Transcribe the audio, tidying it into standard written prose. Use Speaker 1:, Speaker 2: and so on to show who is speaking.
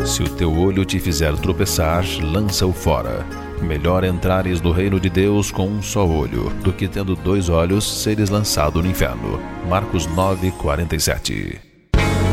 Speaker 1: Se o teu olho te fizer tropeçar, lança-o fora. Melhor entrares no reino de Deus com um só olho, do que tendo 2 olhos seres lançado no inferno. Marcos 9:47.